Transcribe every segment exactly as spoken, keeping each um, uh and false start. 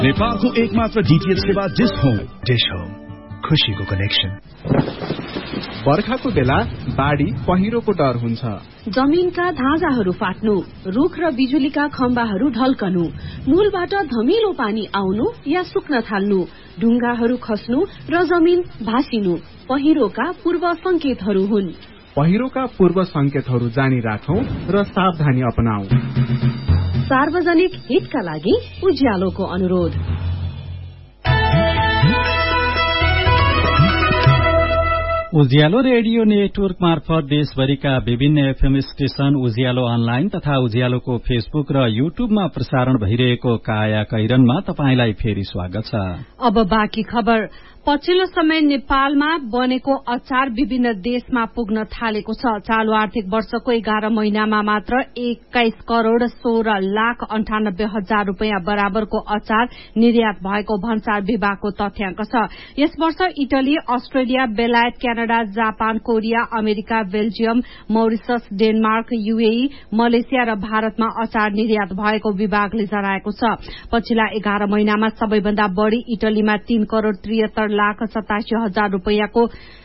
नेपालको एकमात्र डीटीएच सेवा डिश होम। डिश होम, खुशीको कनेक्सन। बर्खाको बेला बाढी पहिरोको डर हुन्छ। जमिनका धाजाहरू फाट्नु, रुख र बिजुलीका खम्बाहरू ढल्कनु, मूलबाट धमिलो पानी आउनु या सुक्न थाल्नु, ढुङ्गाहरू खस्नु र जमिन भासिनु पहिरोका पूर्व संकेतहरू हुन्। पहिरोका पूर्व संकेतहरू जानी राखौं र सावधानी अपनाऊ। सार्वजनिक हितका लागि उज्यालोको अनुरोध। उज्यालो रेडियो नेटवर्क मार्फत देशभरिका विभिन्न एफएम स्टेशन, उज्यालो अनलाइन तथा उज्यालोको फेसबुक र युट्युबमा प्रसारण भइरहेको काया कैरनमा तपाईंलाई फेरि स्वागत छ। अब बाँकी खबर। पछिल्लो समय नेपालमा बनेको अचार विभिन्न देशमा पुग्न थालेको छ। चालू आर्थिक वर्षको एघार महिनामा मात्र एक्काइस करोड़ सोह्र लाख अन्ठानब्बे हजार रूपियाँ बराबरको अचार निर्यात भएको भन्सार विभागको तथ्याङ्क छ। यस वर्ष इटली, अस्ट्रेलिया, बेलायत, Canada, Japan, Korea, America, Belgium, मौरिसस, Denmark, UAE, Malaysia र भारतमा अचार निर्यात भएको विभागले जनाएको छ। पछिल्ला एघार महिनामा सबैभन्दा बढ़ी इटलीमा तीन करोड़ त्रिहत्तर लाख सतासी हजार रूपियाँको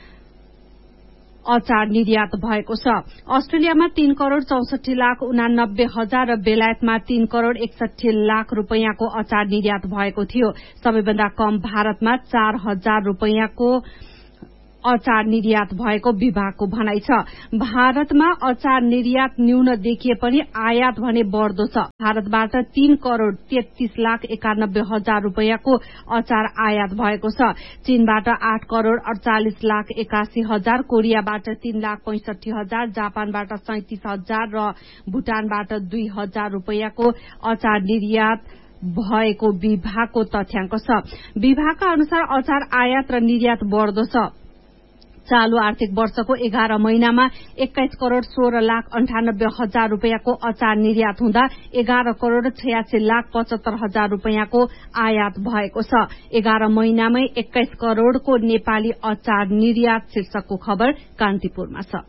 अचार निर्यात भएको छ। अस्ट्रेलियामा तीन करोड़ चौसठी लाख उनानब्बे हजार र बेलायतमा तीन करोड़ एकसठी लाख रूपियाँको अचार निर्यात भएको थियो। सबैभन्दा कम भारतमा चार हजार रूपियाँको अचार निर्यात भएको विभागको भनाइ छ। भारतमा अचार निर्यात न्यून देखिए पनि आयात भने बढ़दो छ। भारतबाट तीन करोड़ तेत्तीस लाख एकानब्बे हजार रूपियाँको अचार आयात भएको छ। चीनबाट आठ करोड़ अड़चालिस लाख एकासी हजार, कोरियाबाट तीन लाख पैंसठी हजार, जापानबाट सैंतिस हजार र भूटानबाट दुई हजार रूपियाँको अचार निर्यात भएको विभागको तथ्याङ्क छ। विभागका अनुसार अचार आयात र निर्यात बढ़दो छ। चालू आर्थिक वर्षको एघार महिनामा एक्काइस करोड़ सोह्र लाख अन्ठानब्बे हजार रूपियाँको अचार निर्यात हुँदा एघार करोड़ छयासी लाख पचहत्तर हजार रूपियाँको आयात भएको छ। एघार महिनामै एक्काइस करोड़को नेपाली अचार निर्यात शीर्षकको खबर कान्तिपुरमा छ।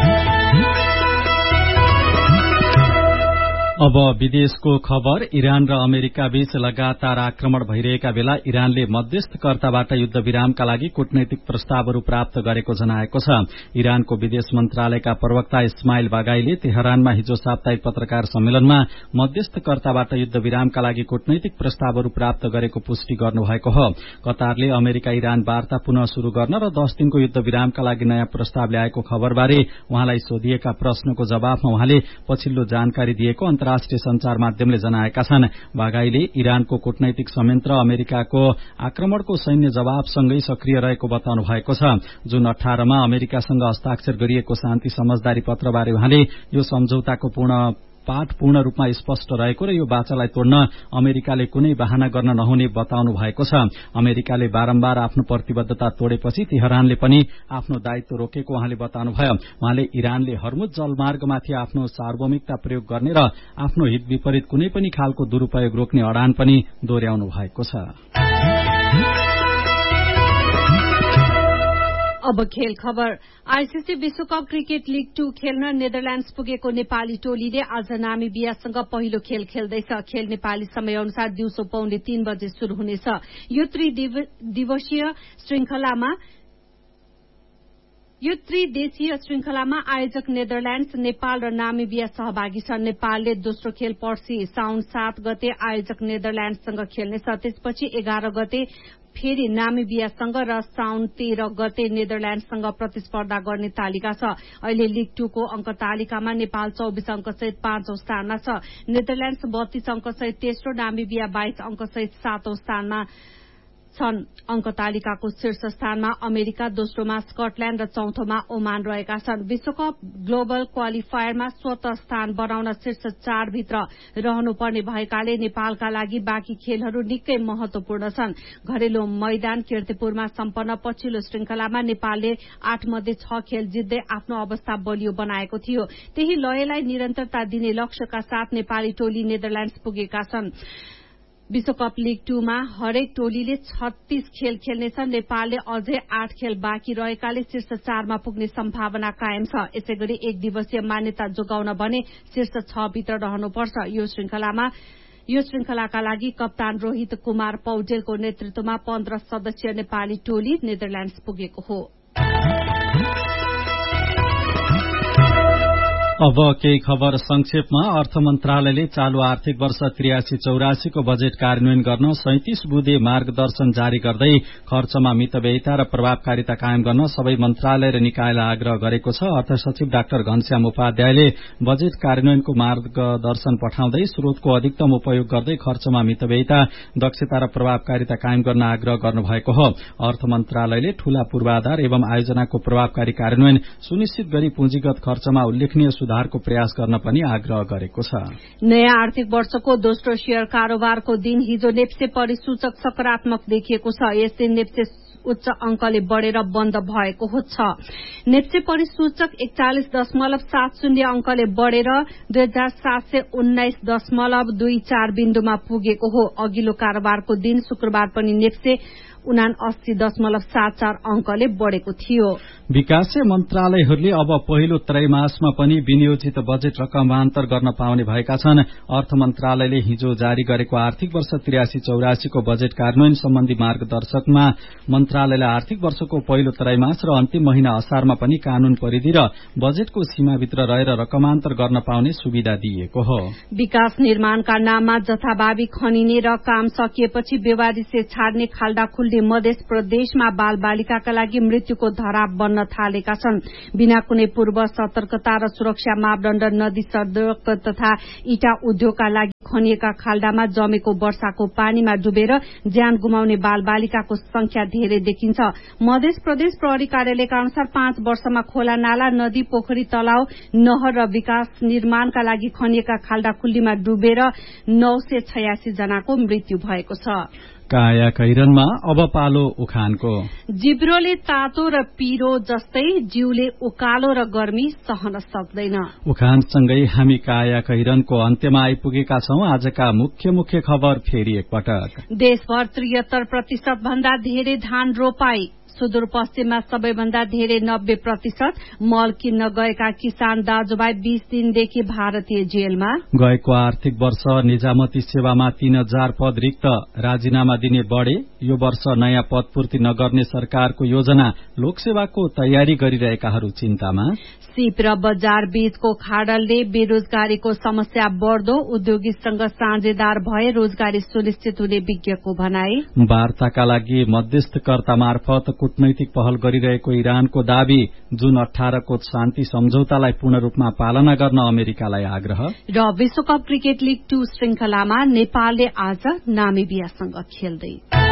अब विदेशको खबर। इरान र अमेरिका बीच लगातार आक्रमण भइरहेका बेला इरानले मध्यस्थकर्ताबाट युद्ध विरामका लागि कूटनैतिक प्रस्तावहरू प्राप्त गरेको जनाएको छ। इरानको विदेश मन्त्रालयका प्रवक्ता इस्माइल बागाईले तेहरानमा हिजो साप्ताहिक पत्रकार सम्मेलनमा मध्यस्थकर्ताबाट युद्ध विरामका लागि कूटनैतिक प्रस्तावहरू प्राप्त गरेको पुष्टि गर्नुभएको हो। कतारले अमेरिका इरान वार्ता पुनः शुरू गर्न र दश दिनको युद्ध विरामका लागि नयाँ प्रस्ताव ल्याएको खबरबारे उहाँलाई सोधिएका प्रश्नको जवाफमा उहाँले पछिल्लो जानकारी दिएको राष्ट्रिय संचार माध्यमले जनाएका छन्। बागाईले इरानको कूटनैतिक संयन्त्र अमेरिकाको आक्रमणको सैन्य जवाबसँगै सक्रिय रहेको बताउनु भएको छ। जुन अठारमा अमेरिकासँग हस्ताक्षर गरिएको शान्ति समझदारी पत्रबारे उहाँले यो सम्झौताको पूर्ण पाठ पूर्ण रूपमा स्पष्ट रहेको र यो बाचालाई तोड्न अमेरिकाले कुनै बहाना गर्न नहुने बताउनु भएको छ। अमेरिकाले बारम्बार आफ्नो प्रतिबद्धता तोडेपछि तेहरानले पनि आफ्नो दायित्व रोकेको उहाँले बताउनुभयो। उहाँले इरानले हर्मुज जलमार्गमाथि आफ्नो सार्वभौमिकता प्रयोग गर्ने र आफ्नो हित विपरीत कुनै पनि खालको दुरूपयोग रोक्ने अडान पनि दोहोर्याउनु भएको छ। अब खेल खबर। आईसीसी विश्वकप क्रिकेट लीग टू खेल्न नेदरल्याण्ड्स पुगेको नेपाली टोलीले आज नामिबियासँग पहिलो खेल खेल्दैछ। खेल नेपाली समय अनुसार दिउँसो पौने तीन बजे शुरू हुनेछ। यो त्रिदिवसीय श्रृंखलामा यो त्रिदेशीय श्रृंखलामा आयोजक नेदरल्याण्ड्स, नेपाल र नामिबिया सहभागी छन्। नेपालले दोस्रो खेल पर्सि साउन सात गते आयोजक नेदरल्याण्ड्ससँग खेल्नेछ। त्यसपछि एघार गते फेरि नामिबियासँग र साउन तेह्र गते नेदरल्याण्डसँग प्रतिस्पर्धा गर्ने तालिका छ। अहिले लीग टू को अंक तालिकामा नेपाल चौबिस अंकसहित पाँचौं स्थानमा छ। नेदरल्याण्ड्स बत्तीस अंकसहित तेस्रो, नामिबिया बाइस अंकसहित सातौं स्थानमा छन्। अंक तालिकाको शीर्ष स्थानमा अमेरिका, दोस्रोमा स्कटल्याण्ड र चौथोमा ओमान रहेका छन्। विश्वकप ग्लोबल क्वालिफायरमा स्वतः स्थान बनाउन शीर्ष चार भित्र रहनुपर्ने भएकाले नेपालका लागि बाँकी खेलहरू निकै महत्वपूर्ण छन्। घरेलु मैदान कीर्तिपुरमा सम्पन्न पछिल्लो श्रृंखलामा नेपालले आठ मध्ये छ खेल जित्दै आफ्नो अवस्था बलियो बनाएको थियो। त्यही लयलाई निरन्तरता दिने लक्ष्यका साथ नेपाली टोली नेदरल्याण्ड्स पुगेका छन्। विश्वकप लीग टूमा हरेक टोलीले छत्तीस खेल खेल्नेछ। नेपालले अझै आठ खेल बाँकी रहेकाले शीर्ष चारमा पुग्ने सम्भावना कायम छ। यसैगरी एक दिवसीय मान्यता जोगाउन भने शीर्ष छ भित्र रहनुपर्छ। यो श्रृंखलामा यो श्रृंखलाका लागि कप्तान रोहित कुमार पौडेलको नेतृत्वमा पन्ध्र सदस्यीय नेपाली टोली नेदरल्याण्ड्स पुगेको हो। अब केही खबर संक्षेपमा। अर्थ मन्त्रालयले चालू आर्थिक वर्ष त्रियासी चौरासीको बजेट कार्यान्वयन गर्न सैंतिस बुँदे मार्गदर्शन जारी गर्दै खर्चमा मितव्ययिता र प्रभावकारिता कायम गर्न सबै मन्त्रालय र निकायलाई आग्रह गरेको छ। अर्थ सचिव डाक्टर घनश्याम उपाध्यायले बजेट कार्यान्वयनको मार्गदर्शन पठाउँदै स्रोतको अधिकतम उपयोग गर्दै खर्चमा मितव्ययिता, दक्षता र प्रभावकारिता कायम गर्न आग्रह गर्नुभएको हो। अर्थ मन्त्रालयले ठूला पूर्वाधार एवं आयोजनाको प्रभावकारी कार्यान्वयन सुनिश्चित गरी पुँजीगत खर्चमा उल्लेखनीय सुधारको प्रयास गर्न पनि आग्रह गरेको छ। नयाँ आर्थिक वर्षको दोस्रो शेयर कारोबारको दिन हिजो नेप्से परिसूचक सकारात्मक देखिएको छ। यस दिन नेप्से उच्च अंकले बढ़ेर बन्द भएको छ। नेप्से परिसूचक एकचालिस दशमलव सात शून्य अंकले बढ़ेर दुई हजार सात सय उन्नाइस दशमलव दुई चार बिन्दुमा पुगेको हो। अघिल्लो कारोबारको दिन शुक्रबार पनि नेप्से उना अस्सी दशमलव सात चार अंकले बढ़ेको थियो। विकासीय मन्त्रालयहरूले अब पहिलो त्रैमासमा पनि विनियोजित बजेट रकमान्तर गर्न पाउने भएका छन्। अर्थ मन्त्रालयले हिजो जारी गरेको आर्थिक वर्ष त्रियासी चौरासीको बजेट कार्यान्वयन सम्बन्धी मार्गदर्शकमा मन्त्रालयले आर्थिक वर्षको पहिलो त्रैमास र अन्तिम महिना असारमा पनि कानून परिधि र बजेटको सीमाभित्र रहेर रकमान्तर गर्न पाउने सुविधा दिएको हो। विकास निर्माणका नाममा जथाभावी खनिने र काम सकिएपछि बेवारिसे छाड्ने खाल्डा खुल्ने मध्य प्रदेशमा बाल बालिकाका लागि मृत्युको धराप बन्न थालेका छन्। बिना कुनै पूर्व सतर्कता र सुरक्षा मापदण्ड नदी सड़क तथा इटा उद्योगका लागि खनिएका खाल्डामा जमेको वर्षाको पानीमा डुबेर ज्यान गुमाउने बाल बालिकाको संख्या धेरै देखिन्छ। मध्य प्रदेश प्रहरी कार्यालयका अनुसार पाँच वर्षमा खोला नाला, नदी, पोखरी, तलाव, नहर र विकास निर्माणका लागि खनिएका खाल्डा खुल्लीमा डुबेर नौ सय छयासी जनाको मृत्यु भएको छ। काया कैरनमा अब पालो उखानको। जिब्रोले तातो र पिरो जस्तै जिउले उकालो र गर्मी सहन सक्दैन। उखानसँगै हामी काया कैरनको अन्त्यमा आइपुगेका छौं। आजका मुख्य मुख्य खबर फेरि एकपटक। देशभर त्रिहत्तर प्रतिशत भन्दा धेरै धान रोपाई। सुदूरपश्चिममा सबैभन्दा धेरै नब्बे प्रतिशत। मल किन्न गएका किसान दाजुभाइ बीस दिनदेखि भारतीय जेलमा। गएको आर्थिक वर्ष निजामती सेवामा तीन हजार पद रिक्त, राजीनामा दिने बढ़े। यो वर्ष नयाँ पद पूर्ति नगर्ने सरकारको योजना, लोकसेवाको तयारी गरिरहेकाहरू चिन्तामा। सीप र बजार बीचको खाडलले बेरोजगारीको समस्या बढ़दो, उद्योगीसँग साझेदार भए रोजगारी सुनिश्चित हुने विज्ञको भनाई। वार्ताका लागि मध्यस्थकर्ता मार्फत कूटनैतिक पहल गरिरहेको इरानको दावी। जुन अठारको शान्ति सम्झौतालाई पूर्ण रूपमा पालना गर्न अमेरिकालाई आग्रह। र विश्वकप क्रिकेट लीग टू श्रृंखलामा नेपालले आज नामिबियासँग खेल्दै।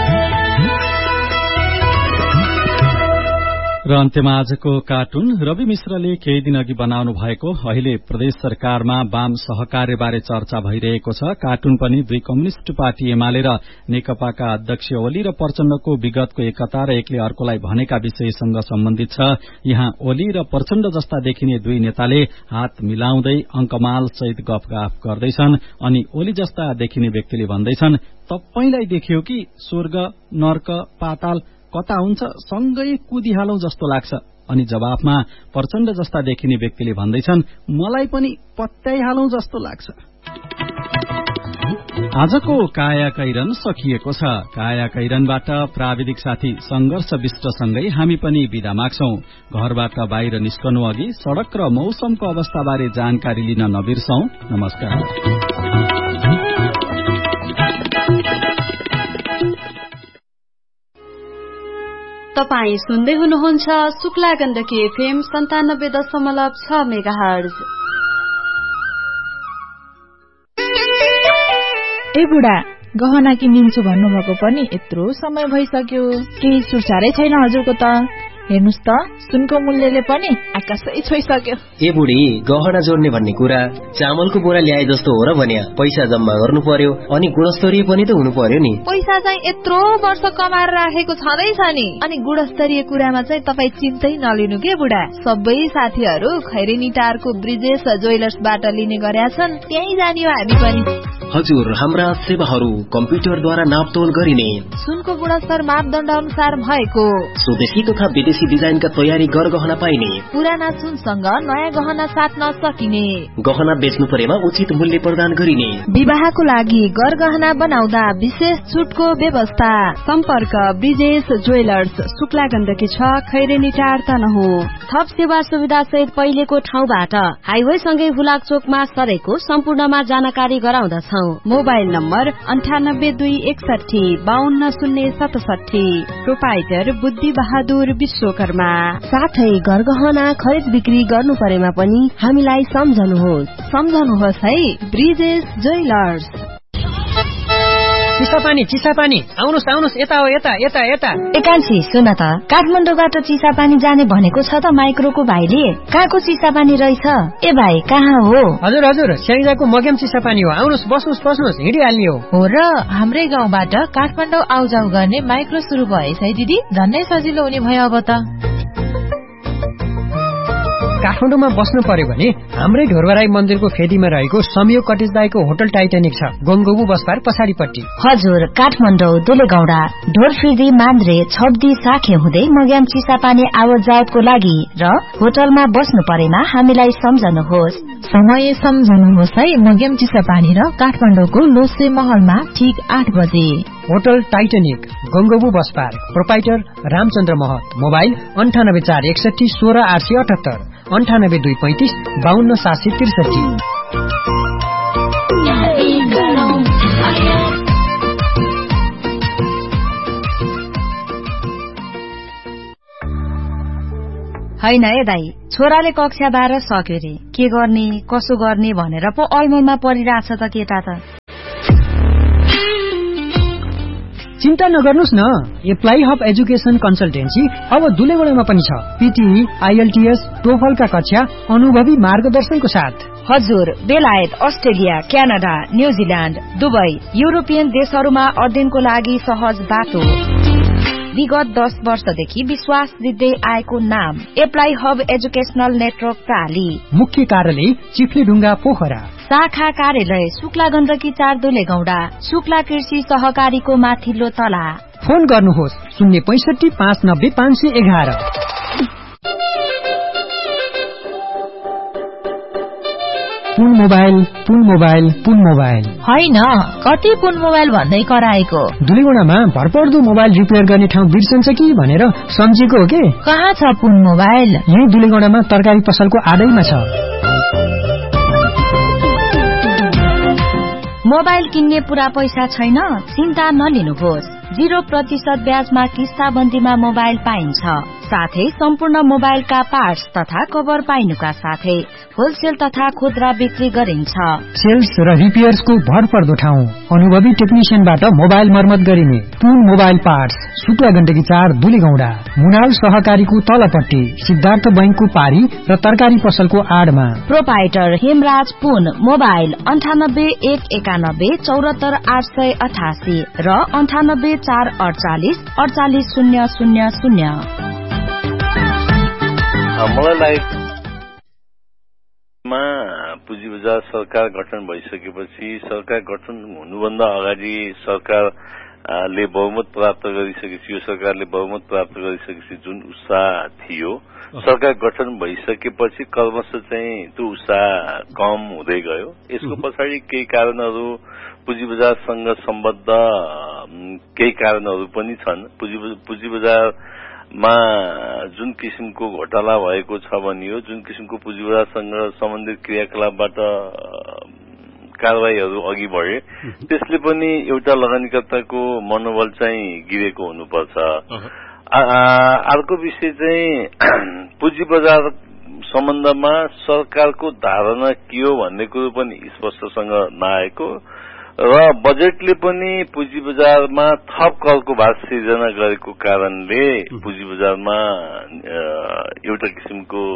र अन्त्यमा आजको कार्टुन। रवि मिश्रले केही दिन अघि बनाउनु भएको अहिले प्रदेश सरकारमा वाम सहकार्यबारे चर्चा भइरहेको छ। कार्टुन पनि दुई कम्युनिष्ट पार्टी एमाले र नेकपाका अध्यक्ष ओली र प्रचण्डको विगतको एकता र एकले अर्कोलाई भनेका विषयसँग सम्बन्धित छ। यहाँ ओली र प्रचण्ड जस्ता देखिने दुई नेताले हात मिलाउँदै अंकमाल सहित गफगाफ गर्दैछन् अनि ओली जस्ता देखिने व्यक्तिले भन्दैछन्, तपाईलाई देखियो कि स्वर्ग, नर्क, पाताल कता हुन्छ, सँगै कुदिहालौं जस्तो लाग्छ। अनि जवाफमा प्रचण्ड जस्ता देखिने व्यक्तिले भन्दैछन्, मलाई पनि पत्याइहालौं जस्तो लाग्छ। आजको काया कैरन सकिएको छ। काया कैरनबाट प्राविधिक साथी संघर्ष विष्टसँगै हामी पनि बिदा माग्छौं। घरबाट बाहिर निस्कनु अघि सड़क र मौसमको अवस्थाबारे जानकारी लिन नबिर्सौं। नमस्कार। तपाई सुन्दै हुनुहुन्छ शुक्ला गण्डकी एफएम सन्तानब्बे दशमलव छ मेगाहर्ज। ए बुढा, गहना किनिन्छु भन्नुभएको पनि यत्रो समय भइसक्यो, केही सुरसारै छैन हजुरको त। हेर्नुस् त, सुनको मूल्यले पनि आकाशै छोइसक्यो। ए बुढी, गहना जोड्ने भन्ने कुरा चामलको बोरा ल्याए जस्तो हो र भन्या। पैसा जम्मा गर्नु पर्यो अनि गुणस्तरीय पनि त हुनु पर्यो नि। पैसा चाहिँ यत्रो वर्ष कमाएर राखेको छँदैछ नि। अनि गुणस्तरीय कुरामा चाहिँ तपाई चिन्तै नलिनु के बुढा। सबै साथीहरू खैरेनी टारको ब्रिजेश ज्वेलर्सबाट लिने गरेका छन्, त्यही जाने हो हामी पनि। हजुर, हाम्रा सेवाहरू कम्प्युटरद्वारा नापतोल गरिने, सुनको गुणस्तर मापदण्ड अनुसार भएको, स्वदेशी तथा विदेशी विदेशी डिजाइनका तयारी गरगहना पाइने, पुराना सुनसँग नयाँ गहना साट्न सकिने, गहना बेच्नु परेमा उचित मूल्य प्रदान गरिने, विवाहको लागि गरगहना बनाउँदा विशेष छुटको व्यवस्था। सम्पर्क ब्रिजेश ज्वेलर्स, शुक्ला गण्डकी छ, खैरेनी टार तनहु। थप सेवा सुविधा सहित पहिलेको ठाउँबाट हाइवे सँगै हुलाक चोकमा सरेको सम्पूर्णमा जानकारी गराउँदछौ। मोबाइल नम्बर अन्ठानब्बे दुई एकसठी बाहन्न शून्य सतसठी। प्रोपाइटर बुद्धि बहादुर विश्वकर्मा। साथै गरगहना खरिद बिक्री गर्नु परेमा पनि हामीलाई सम्झनुहोस् सम्झनुहोस् है ब्रिजेश ज्वेलर्स। चिसापानी चिसापानी आउनुहोस् आउनुहोस्, यता हो यता यता यता। एकांशी सुन त, काठमाडौँबाट चिसापानी जाने भनेको छ त माइक्रोको भाइले। कहाँको चिसापानी रहेछ? ए भाइ कहाँ हो? हजुर हजुर, स्याङ्जाको मग्याम चिसापानी हो। आउनुहोस् बस्नुहोस् बस्नुहोस्, हिँडिहाल्ने हो। हो र हाम्रै गाउँबाट काठमाडौँ आउजाउ गर्ने माइक्रो सुरु भएछ है दिदी, झन्नै सजिलो हुने भयो अब त। काठमाडौँमा बस्नु पर्यो भने हाम्रै ढोरबराई मन्दिरको फेदीमा रहेको संयोग कटेज दाईको होटल टाइटानिक छ, गंगोबु बसपार पछाडिपट्टि। हजुर, काठमाडौँ दुलेगौडा ढोरफिर्दी मान्द्रे छब्दी साखे हुँदै मग्याम चिसापानी आवत जावतको लागि र होटलमा बस्नु परेमा हामीलाई सम्झनुहोस्। समय सम्झनुहोस् है मग्याम चिसापानी र काठमाडौँको लोसे महलमा ठीक आठ बजे। होटल टाइटानिक गंगोबु बसपार, प्रोपाइटर रामचन्द्र महत। मोबाइल अन्ठानब्बे चार एकसठी सोह्र आठ सय अठहत्तर, अन्ठानब्बे दुई पैंतिस बाहन्न सात सय त्रिसठी। हैन ए दाई, छोराले कक्षा बाह्र सक्यो रे, के गर्ने कसो गर्ने भनेर पो अलमलमा परिरहेछ त केटा त। चिन्ता नगर्नुस् न, एप्लाई हब एजुकेशन कन्सल्टेन्सी अब दुलेगौडामा पनि छ। पीटीई, आईएलटीएस, टोफलका कक्षा अनुभवी मार्गदर्शनको साथ। हजुर, बेलायत, Australia, Canada, New Zealand, Dubai, European देशहरूमा अध्ययनको लागि सहज बाटो। विगत दस वर्षदेखि विश्वास दिँदै आएको नाम एप्लाई हब एजुकेशनल नेटवर्क प्राली। मुख्य कार्यालय चिफ्लेढुङ्गा पोखरा। शाखा कार्यालय शुक्ला गण्डकी चार दुलेगौडा, शुक्ला कृषि सहकारीको माथिल्लो तला। फोन गर्नुहोस् शून्य पैसठी पाँच नब्बे पाँच सय एघार। पुन मोबाइल पुन मोबाइल पुन मोबाइल होइन, कति पुन मोबाइल भन्दै कराएको। दुलेगौडामा भरपर्दो मोबाइल रिपेयर गर्ने ठाउँ बिर्सन्छ कि भनेर सम्झेको हो के। कहाँ छ पुन मोबाइल? यही दुलेगौडामा तरकारी पसलको आडैमा छ। मोबाइल किन्ने पुरा पैसा छैन? चिन्ता नलिनुहोस्, जीरो प्रतिशत ब्याजमा किस्ताबन्दीमा मोबाइल पाइन्छ। साथै सम्पूर्ण मोबाइलका पार्ट्स तथा कभर पाइनुका साथै होलसेल तथा खुद्रा बिक्री गरिन्छ। सेल्स र रिपेयर्सको भरपर्दो ठाउँ, अनुभवी टेक्निशियनबाट मोबाइल मर्मत गरिने। पुन मोबाइल पार्ट्स, शुक्ला गण्डकी चार दुलेगौडा, मुनाल सहकारीको तलपट्टि, सिद्धार्थ बैंकको पारी र तरकारी पसलको आडमा। प्रोपाइटर हेमराज पुन। मोबाइल अन्ठानब्बे एक एकानब्बे चौरात्तर आठ सय अठासी र अन्ठानब्बे चार अडचालिस अडचालिस शून्य शून्य शून्य। मलाई लागेमा पुँजी बजार सरकार गठन भइसकेपछि, सरकार गठन हुनुभन्दा अगाडि सरकारले बहुमत प्राप्त गरिसकेपछि, यो सरकारले बहुमत प्राप्त गरिसकेपछि जुन उत्साह थियो, सरकार गठन भइसकेपछि क्रमशः चाहिँ त्यो उत्साह कम हुँदै गयो। यसको पछाडि केही कारणहरू पुँजी बजारसँग सम्बद्ध केही कारणहरू पनि छन्। पुँजी पुँजी बजारमा जुन किसिमको घोटाला भएको छ भनियो, जुन किसिमको पुँजी बजारसँग सम्बन्धित क्रियाकलापबाट कारवाहीहरू अघि बढे, त्यसले पनि एउटा लगानीकर्ताको मनोबल चाहिँ गिरेको हुनुपर्छ। अर्को विषय चाहिँ पुँजी बजार सम्बन्धमा सरकारको धारणा के हो भन्ने कुरो पनि स्पष्टसँग नआएको र बजेटले पनि पुँजी बजारमा थप करको भार सिर्जना गरेको कारणले पुँजी बजारमा एउटा किसिमको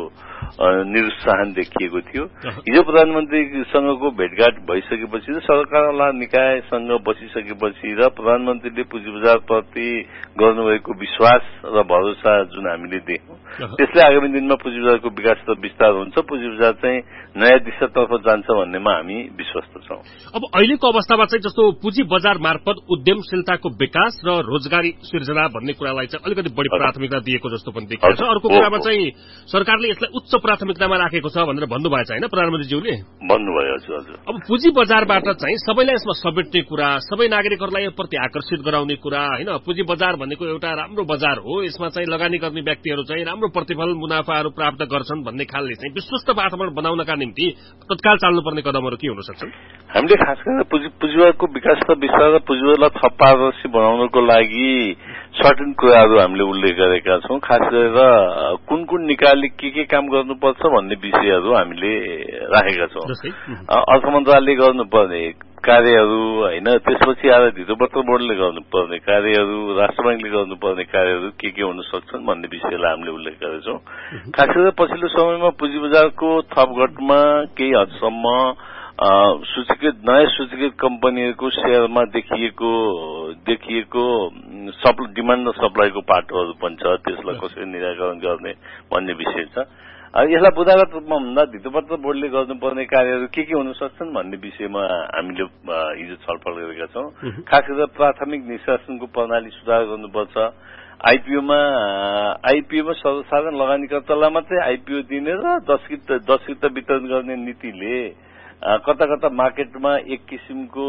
निरुत्साहन देखिएको थियो। हिजो प्रधानमन्त्रीसँगको भेटघाट भइसकेपछि सरकारवाला निकायसँग बसिसकेपछि र प्रधानमन्त्रीले पुँजी बजारप्रति गर्नुभएको विश्वास र भरोसा जुन हामीले देख्यौं त्यसले आगामी दिनमा पुँजी बजारको विकास र विस्तार हुन्छ, पुँजी बजार चाहिँ नयाँ दिशातर्फ जान्छ भन्नेमा हामी विश्वस्त छौं। अब अहिलेको अवस्थामा चाहिँ जस्तो पुँजी बजार मार्फत उद्यमशीलताको विकास र रोजगारी सिर्जना भन्ने कुरालाई चाहिँ अलिकति बढी प्राथमिकता दिएको जस्तो पनि देखिएको छ। अर्को कुरामा चाहिँ सरकारले यसलाई उच्च प्राथमिकतामा राखेको छ भनेर भन्नुभएको छ हैन प्रधानमन्त्रीज्यूले? भन्नुभयो हजुर हजुर। अब पुँजी बजारबाट चाहिँ सबैलाई यसमा समेट्ने कुरा, सबै नागरिकहरूलाई यो प्रति आकर्षित गराउने कुरा हैन, पुँजी बजार भनेको एउटा राम्रो बजार हो, यसमा चाहिँ लगानी गर्ने व्यक्तिहरू चाहिँ राम्रो प्रतिफल मुनाफाहरू प्राप्त गर्छन् भन्ने खालले चाहिँ विश्वस्त वातावरण बनाउनका निम्ति तत्काल चाल्नुपर्ने कदमहरू के हुन सक्छन्? हामीले खास गरेर पुँजीवादको विकास र विस्तार र पुँजीवादलाई थप पारदर्शी बनाउनको लागि सर्टेन कुराहरू हामीले उल्लेख गरेका छौं। खास गरेर कुन कुन निकायले के के काम गर्नुपर्छ भन्ने विषयहरू हामीले राखेका छौं। अर्थ मन्त्रालयले गर्नुपर्ने कार्यहरू हैन, त्यसपछि आएर धितोपत्र बोर्डले गर्नुपर्ने कार्यहरू, राष्ट्र बैंकले गर्नुपर्ने कार्यहरू के के हुन सक्छन् भन्ने विषयलाई हामीले उल्लेख गरेका छौं। खास गरेर पछिल्लो समयमा पुँजी बजारको थपघटमा केही हदसम्म सूचीकृत नयाँ सूचीकृत कम्पनीहरूको शेयरमा देखिएको देखिएको डिमान्ड र सप्लाईको पाटोहरू पनि छ, त्यसलाई कसरी निराकरण गर्ने भन्ने विषय छ। यसलाई बुदागत रूपमा भन्दा धितोपत्र बोर्डले गर्नुपर्ने कार्यहरू के के हुन सक्छन् भन्ने विषयमा हामीले हिजो छलफल गरेका छौं। खास गरेर प्राथमिक निष्कासनको प्रणाली सुधार गर्नुपर्छ। आइपीओमा आइपीओमा सर्वसाधारण लगानीकर्तालाई मात्रै आइपीओ दिने र दस कित दस कित वितरण गर्ने नीतिले कता कता मार्केटमा एक किसिमको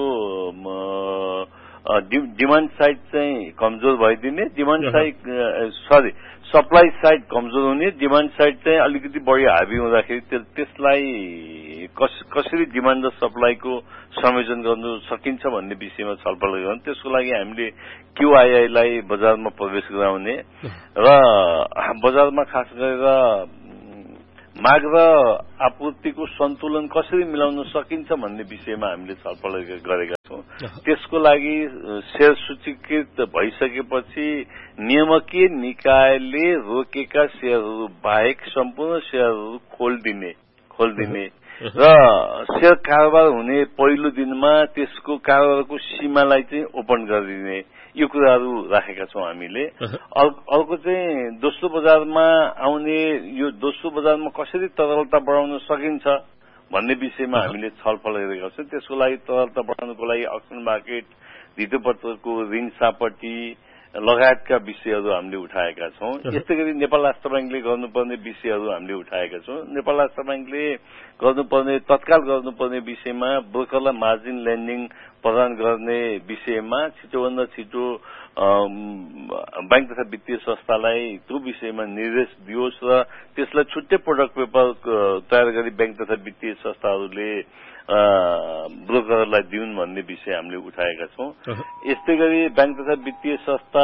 डिमान्ड साइड चाहिँ कमजोर भइदिने, demand side sorry supply side कमजोर हुने, डिमान्ड साइड चाहिँ अलिकति बढी हाबी हुँदाखेरि त्यसलाई कसरी डिमान्ड र सप्लाईको संयोजन गर्नु सकिन्छ भन्ने विषयमा छलफल गर्छौं। त्यसको लागि हामीले क्यूआईआईलाई बजारमा प्रवेश गराउने र बजारमा खास गरेर माग र आपूर्तिको सन्तुलन कसरी मिलाउन सकिन्छ भन्ने विषयमा हामीले छलफल गरेका छौं। त्यसको लागि शेयर सूचीकृत भइसकेपछि नियामकीय निकायले रोकेका शेयरहरू बाहेक सम्पूर्ण शेयरहरू खोलिदिने खोलिदिने र शेयर कारोबार हुने पहिलो दिनमा त्यसको कारोबारको सीमालाई चाहिँ ओपन गरिदिने, यो कुराहरू राखेका छौं हामीले। अर्को चाहिँ दोस्रो बजारमा आउने, यो दोस्रो बजारमा कसरी तरलता बढाउन सकिन्छ भन्ने विषयमा हामीले छलफल गरेका छौं। त्यसको लागि तरलता बढाउनको लागि अक्सन मार्केट, धितोपत्रको ऋण सापटी लगायतका विषयहरू हामीले उठाएका छौं। यस्तै गरी नेपाल राष्ट्र बैंकले गर्नुपर्ने विषयहरू हामीले उठाएका छौं। नेपाल राष्ट्र बैंकले गर्नुपर्ने तत्काल गर्नुपर्ने विषयमा ब्रोकरलाई मार्जिन लेन्डिङ प्रदान गर्ने विषयमा छिटोभन्दा छिटो बैंक तथा वित्तीय संस्थालाई त्यो विषयमा निर्देश दियोस् र त्यसलाई छुट्टै प्रोडक्ट पेपर तयार गरी बैंक तथा वित्तीय संस्थाहरूले ब्रोकरहरूलाई दिउन् भन्ने विषय हामीले उठाएका छौं। यस्तै गरी बैंक तथा वित्तीय संस्था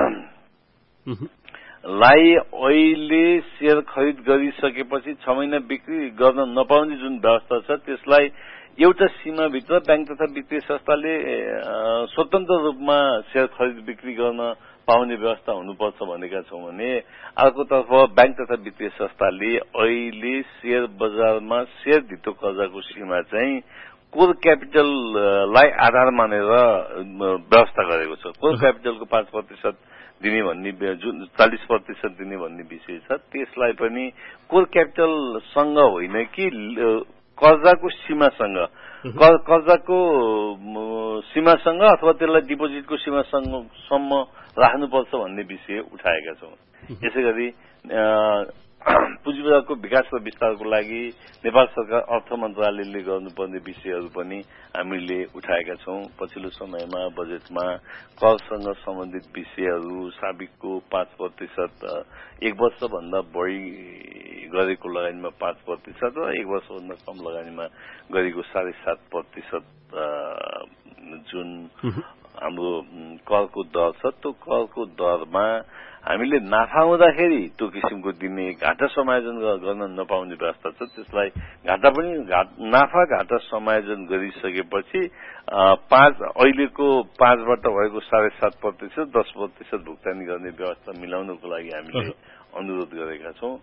लाई अहिले शेयर खरिद गरिसकेपछि छ महिना बिक्री गर्न नपाउने जुन व्यवस्था छ त्यसलाई एउटा सीमाभित्र बैंक तथा वित्तीय संस्थाले स्वतन्त्र रूपमा शेयर खरिद बिक्री गर्न पाउने व्यवस्था हुनुपर्छ भनेका छौं भने अर्कोतर्फ बैंक तथा वित्तीय संस्थाले अहिले शेयर बजारमा शेयर धितो कर्जाको सीमा चाहिँ कोर क्यापिटललाई आधार मानेर व्यवस्था गरेको छ। कोर क्यापिटलको पाँच प्रतिशत दिने भन्ने जुन चालिस प्रतिशत दिने भन्ने विषय छ, त्यसलाई पनि कोर क्यापिटलसँग होइन कि कर्जाको सीमासँग कर्जाको सीमासँग अथवा त्यसलाई डिपोजिटको सीमासँगसम्म राख्नुपर्छ भन्ने विषय उठाएका छौं। यसै गरी पुँजी बजारको विकास र विस्तारको लागि नेपाल सरकार अर्थ मन्त्रालयले गर्नुपर्ने विषयहरू पनि हामीले उठाएका छौं। पछिल्लो समयमा बजेटमा करसँग सम्बन्धित विषयहरू साबिकको पाँच प्रतिशत एक वर्षभन्दा बढ़ी गरेको लगानीमा पाँच प्रतिशत र एक वर्षभन्दा कम लगानीमा गरेको साढे सात प्रतिशत जुन हाम्रो करको दर छ त्यो करको दरमा हामीले नाफा हुँदाखेरि त्यो किसिमको दिने घाटा समायोजन गर्न नपाउने व्यवस्था छ। त्यसलाई घाटा पनि नाफा घाटा समायोजन गरिसकेपछि पाँच अहिलेको पाँचबाट भएको साढे सात प्रतिशत दस प्रतिशत भुक्तानी गर्ने व्यवस्था मिलाउनको लागि हामीले अनुरोध गरेका छौं।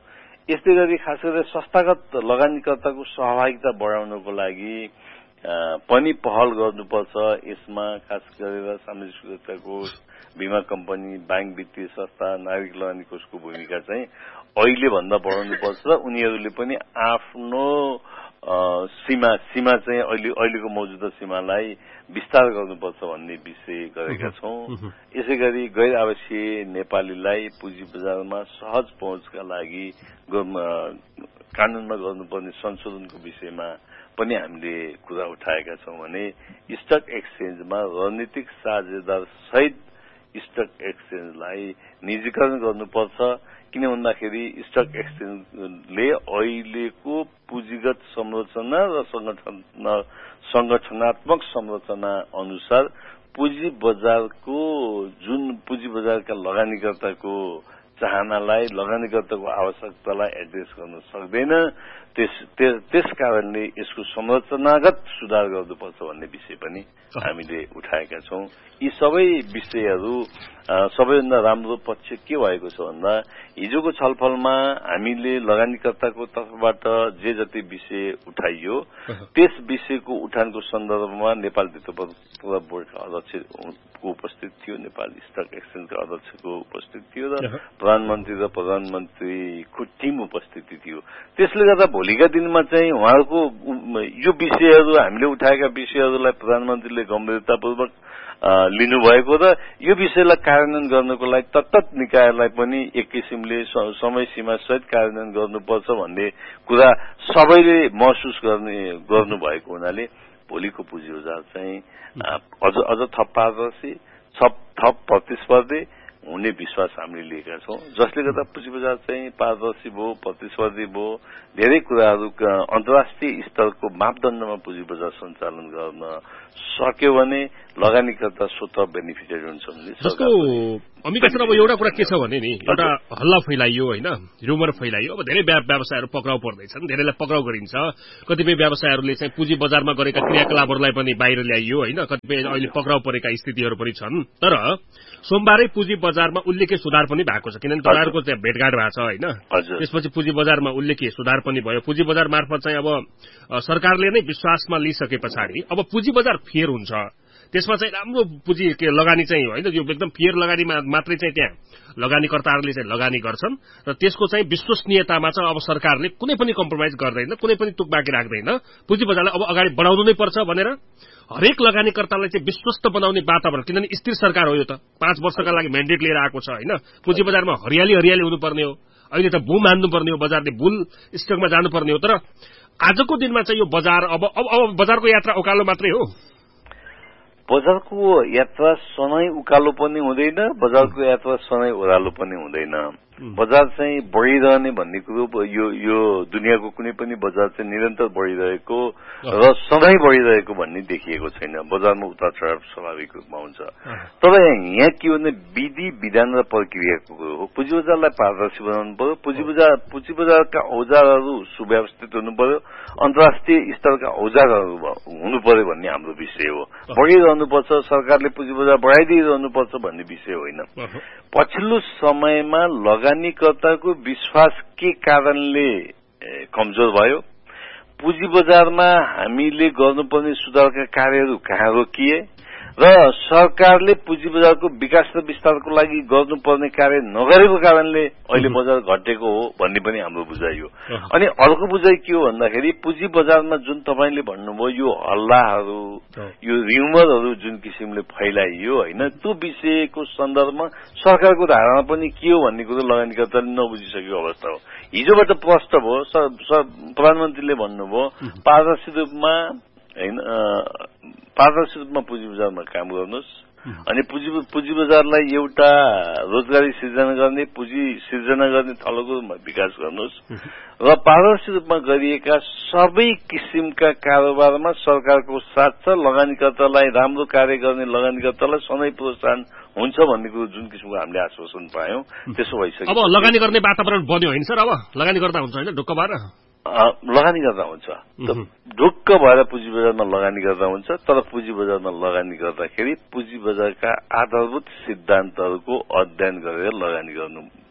यस्तै गरी खास गरेर संस्थागत लगानीकर्ताको सहभागिता बढाउनको लागि पनि पहल गर्नुपर्छ। यसमा खास गरेर सामाजिक सुरक्षाको बीमा कम्पनी, बैंक वित्तीय संस्था, नागरिक लगानी कोषको भूमिका चाहिँ अहिले भन्दा बढाउनुपर्छ र उनीहरूले पनि आफ्नो सीमा सीमा चाहिँ अहिले अहिलेको मौजुदा सीमालाई विस्तार गर्नुपर्छ भन्ने विषय गरेका छौं। यसै गरी गैर आवासीय नेपालीलाई पुँजी बजारमा सहज पहुँचका लागि कानूनमा गर्नुपर्ने संशोधनको विषयमा पनि हामीले कुरा उठाएका छौं भने स्टक एक्सचेन्जमा रणनीतिक साझेदार सहित स्टक एक्सचेन्जलाई निजीकरण गर्नुपर्छ। किन भन्दाखेरि स्टक एक्सचेन्जले अहिलेको पुँजीगत संरचना र संगठन संगठनात्मक संरचना अनुसार पुँजी बजारको जुन पुँजी बजारका लगानीकर्ताको चाहनालाई, लगानीकर्ताको आवश्यकतालाई एड्रेस गर्न सक्दैन। त्यस त्यस कारणले यसको संरचनागत सुधार गर्नुपर्छ भन्ने विषय पनि हामीले उठाएका छौं। यी सबै विषयहरू सबैभन्दा राम्रो पक्ष के भएको छ भन्दा हिजोको छलफलमा हामीले लगानीकर्ताको तर्फबाट जे जति विषय उठाइयो त्यस विषयको उठानको सन्दर्भमा नेपाल वित्त बोर्डका अध्यक्षको उपस्थित थियो, नेपाल स्टक एक्सचेन्जका अध्यक्षको उपस्थित थियो र प्रधानमन्त्री र प्रधानमन्त्रीको टिम उपस्थिति थियो। त्यसले गर्दा भोलिका दिनमा चाहिँ उहाँहरूको यो विषयहरू हामीले उठाएका विषयहरूलाई प्रधानमन्त्रीले गम्भीरतापूर्वक लिनुभएको र यो विषयलाई कार्यान्वयन गर्नको लागि तत्त निकायलाई पनि एक किसिमले समय सीमा सहित कार्यान्वयन गर्नुपर्छ भन्ने कुरा सबैले महसुस गर्ने गर्नुभएको हुनाले भोलिको पुँजी बजार चाहिँ अझ अझ थप पारदर्शी, थप प्रतिस्पर्धी हुने विश्वास हामीले लिएका छौं। जसले गर्दा पुँजी बजार चाहिँ पारदर्शी भयो, प्रतिस्पर्धी भयो, धेरै कुराहरू अन्तर्राष्ट्रिय स्तरको मापदण्डमा पुँजी बजार सञ्चालन गर्न सक्यो भने लगानीकर्ता स्वतः बेनिफिटेड हुन्छन्। जस्तो अमिका सर, अब एउटा कुरा के छ भने नि, एउटा हल्ला फैलाइयो होइन, र्युमर फैलाइयो, अब धेरै व्यवसायहरू पक्राउ पर्दैछन्, धेरैलाई पक्राउ गरिन्छ। कतिपय व्यवसायहरूले चाहिँ पुँजी बजारमा गरेका क्रियाकलापहरूलाई पनि बाहिर ल्याइयो होइन, कतिपय अहिले पक्राउ परेका स्थितिहरू पनि छन्। तर सोमबारै पुँजी बजारमा उल्लेख्य सुधार पनि भएको छ, किनभने तपाईँहरूको चाहिँ भेटघाट भएको छ होइन। त्यसपछि पुँजी बजारमा उल्लेख्य सुधार पनि भयो। पुँजी बजार मार्फत चाहिँ अब सरकारले नै विश्वासमा लिइसके पछाडि अब पुँजी बजार फेयर हुन्छ, त्यसमा चाहिँ राम्रो पुँजी के लगानी चाहिँ होइन, यो एकदम फेयर लगानीमा मात्रै चाहिँ त्यहाँ लगानीकर्ताहरूले चाहिँ लगानी गर्छन् र त्यसको चाहिँ विश्वसनीयतामा चाहिँ अब सरकारले कुनै पनि कम्प्रोमाइज गर्दैन, कुनै पनि तुक बाँकी राख्दैन। पुँजी बजारलाई अब अगाडि बढाउनु नै पर्छ भनेर हरेक लगानीकर्तालाई चाहिँ विश्वस्त बनाउने वातावरण, किनभने स्थिर सरकार हो यो त, पाँच वर्षका लागि म्यान्डेट लिएर आएको छ होइन। पुँजी बजारमा हरियाली हरियाली हुनुपर्ने हो, अहिले त बुम हान्नुपर्ने हो, बजारले बुल स्टकमा जानुपर्ने हो। तर आजको दिनमा चाहिँ यो बजार अब अब अब बजारको यात्रा उकालो मात्रै हो। बजारको यात्रा सधैँ उकालो पनि हुँदैन, बजारको यात्रा सधैँ ओह्रालो पनि हुँदैन। बजार चाहिँ बढ़िरहने भन्ने कुरो यो यो दुनियाँको कुनै पनि बजार चाहिँ निरन्तर बढ़िरहेको र सधैँ बढ़िरहेको भन्ने देखिएको छैन। बजारमा उतार चढाव स्वाभाविक रूपमा हुन्छ। तर यहाँ के भने विधि विधान र प्रक्रियाको कुरो हो। पुँजी बजारलाई पारदर्शी बनाउनु पर्यो, पुँजी बजार पुँजी बजारका औजारहरू सुव्यवस्थित हुनु पर्यो, अन्तर्राष्ट्रिय स्तरका औजारहरू हुनु पर्यो भन्ने हाम्रो विषय हो। बढ़िरहनुपर्छ, सरकारले पुँजी बजार बढ़ाइदिइरहनुपर्छ भन्ने विषय होइन। पछिल्लो समयमा लगानीकर्ताको विश्वास के कारणले कमजोर भयो, पुँजी बजारमा हामीले गर्नुपर्ने सुधारका कार्यहरू कहाँ रोकिए र सरकारले पुँजी बजारको विकास र विस्तारको लागि गर्नुपर्ने कार्य नगरेको कारणले अहिले बजार घटेको हो भन्ने पनि हाम्रो बुझाइ हो। अनि अर्को बुझाइ के हो भन्दाखेरि पुँजी बजारमा जुन तपाईले भन्नुभयो यो हल्लाहरू, यो र्युमरहरू जुन किसिमले फैलाइयो होइन, त्यो विषयको सन्दर्भमा सरकारको धारणा पनि के हो भन्ने कुरो लगानीकर्ताले नबुझिसकेको अवस्था हो। हिजोबाट प्रष्ट भयो, प्रधानमन्त्रीले भन्नुभयो पारदर्शी रूपमा होइन, पारदर्शी रूपमा पुँजी बजारमा काम गर्नुहोस् अनि पुँजी पुँजी बजारलाई एउटा रोजगारी सिर्जना गर्ने, पुँजी सिर्जना गर्ने थलोको रूपमा विकास गर्नुहोस् र पारदर्शी रूपमा गरिएका सबै किसिमका कारोबारमा सरकारको साथ छ। लगानीकर्तालाई राम्रो कार्य गर्ने लगानीकर्तालाई सधैँ प्रोत्साहन हुन्छ भन्ने कुरो जुन किसिमको हामीले आश्वासन पायौं त्यसो भइसक्यो। अब लगानी गर्ने वातावरण बन्यो होइन सर, अब लगानी गर्दा हुन्छ होइन, ढुक्क भएर लगानी गर्दा हुन्छ, ढुक्क भएर पुँजी बजारमा लगानी गर्दा हुन्छ। तर पुँजी बजारमा लगानी गर्दाखेरि पुँजी बजारका आधारभूत सिद्धान्तहरूको अध्ययन गरेर लगानी गर्नु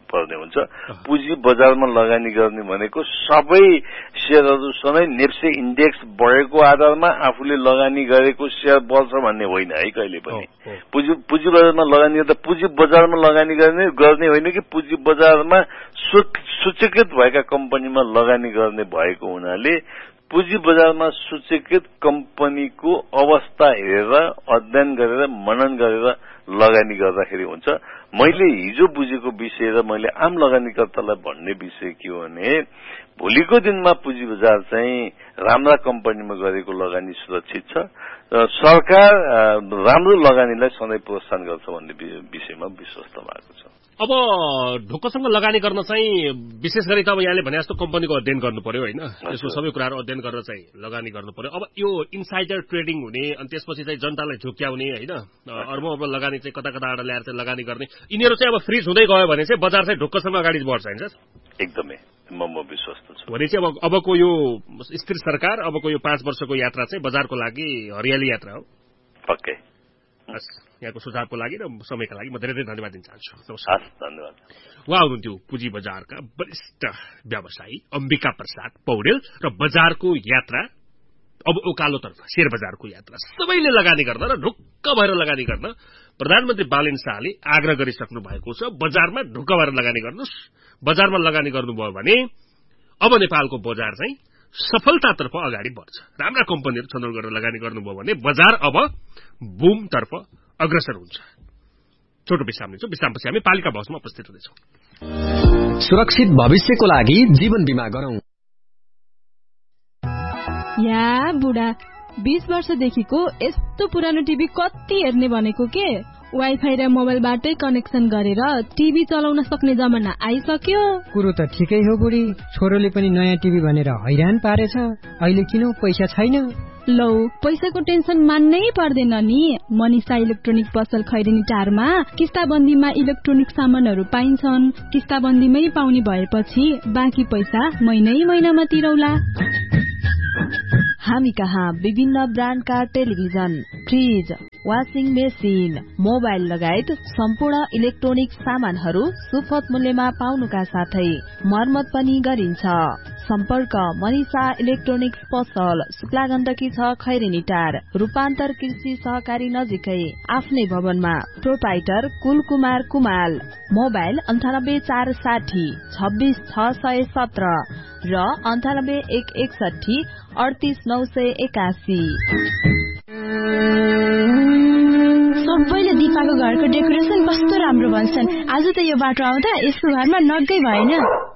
पर्ने हुन्छ। पुँजी बजारमा लगानी गर्ने भनेको सबै शेयरहरू सधैँ नेप्से इन्डेक्स बढेको आधारमा आफूले लगानी गरेको शेयर बढ्छ भन्ने होइन है कहिले पनि। पुँजी पुँजी बजारमा लगानी गर्दा पुँजी बजारमा लगानी गर्ने गर्ने होइन कि पुँजी बजारमा सूचीकृत भएका कम्पनीमा लगानी गर्ने भएको हुनाले पुँजी बजारमा सूचीकृत कम्पनीको अवस्था हेरेर अध्ययन गरेर मनन गरेर लगानी गर्दाखेरि हुन्छ। मैले हिजो बुझेको विषय र मैले आम लगानीकर्तालाई भन्ने विषय के हो भने भोलिको दिनमा पुँजी बजार चाहिँ राम्रा कम्पनीमा गरेको लगानी सुरक्षित छ र सरकार राम्रो लगानीलाई सधैँ प्रोत्साहन गर्छ भन्ने विषयमा विश्वस्त भएको छ। अब ढुक्कसँग लगानी गर्न चाहिँ विशेष गरी त अब यहाँले भने जस्तो कम्पनीको अध्ययन गर्नु पर्यो होइन, त्यसको सबै कुराहरू अध्ययन गरेर चाहिँ लगानी गर्नु पर्यो। अब यो इनसाइडर ट्रेडिङ हुने अनि त्यसपछि चाहिँ जनतालाई झुक्क्याउने होइन, अर्बौं अर्बौं लगानी चाहिँ कता कताबाट ल्याएर चाहिँ लगानी गर्ने, यिनीहरू चाहिँ अब फ्रिज हुँदै गयो भने चाहिँ बजार चाहिँ ढुक्कसँग अगाडि बढ्छ होइन सर? एकदमै म म विश्वस्त छु। भने चाहिँ अब अबको यो स्थिर सरकार अबको यो पाँच वर्षको यात्रा चाहिँ बजारको लागि हरियाली यात्रा हो। पक्कै। यहाँको सुझावको लागि र समयका लागि म धेरै धेरै धन्यवाद दिन चाहन्छु। नमस्कार। धन्यवाद। उहाँ हुनुहुन्थ्यो पुँजी बजारका वरिष्ठ व्यवसायी अम्बिका प्रसाद पौडेल र बजारको यात्रा अब उकालोतर्फ शेयर बजारको यात्रा सबैले लगानी गर्न र ढुक्क भएर लगानी गर्न प्रधानमन्त्री बालेन शाहले आग्रह गरिसक्नु भएको छ। बजारमा ढुक्क भएर लगानी गर्नुहोस्, बजारमा लगानी गर्नुभयो भने अब नेपालको बजार चाहिँ सफलतातर्फ अगाडि बढ्छ। राम्रा कम्पनीहरू छनौट गरेर लगानी गर्नुभयो भने बजार अब बुमतर्फ अग्रसर हुन्छ। छोटो विश्राम लिन्छौँ, विश्रामपछि हामी पालिका बसमा उपस्थित हुनेछौँ। सुरक्षित भविष्यको लागि जीवन बीमा गरौं। या बुढा बीस वर्षदेखिको यस्तो पुरानो टिभी कति हेर्ने भनेको के? वाइफाई र मोबाइलबाटै कनेक्सन गरेर टिभी चलाउन सक्ने जमाना आइसक्यो। कुरो त ठिकै हो बुढी, छोरोले पनि नयाँ टिभी भनेर हैरान पारेछ। अहिले किन पैसा छैन? लौ पैसाको टेन्सन मान्नै पर्दैन नि। मनिषा इलेक्ट्रोनिक पसल खैरेनी टारमा किस्ताबन्दीमा इलेक्ट्रोनिक सामानहरू पाइन्छन्। किस्ताबन्दीमै पाउने भएपछि बाँकी पैसा महिनै महिनामा तिरौला। हामी कहाँ विभिन्न ब्रान्डका television, fridge, washing machine, mobile लगायत सम्पूर्ण इलेक्ट्रोनिक सामानहरू सुपथ मूल्यमा पाउनुका साथै मर्मत पनि गरिन्छ। सम्पर्क मनिषा इलेक्ट्रोनिक्स पसल, शुक्ला गण्डकी छ खैरेनी टार, रूपान्तर कृषि सहकारी नजिकै, आफ्नै भवनमा। प्रोपाइटर कुल कुमार कुमाल। मोबाइल अन्ठानब्बे चार साठी छब्बीस छ सय सत्र र अन्ठानब्बे एक एकसठी अडतीस नौ सय एकासी। सबैले दिपाको घरको डेकोरेसन कस्तो राम्रो भन्छन्। आज त यो बाटो आउँदा यसको घरमा नगै भएन।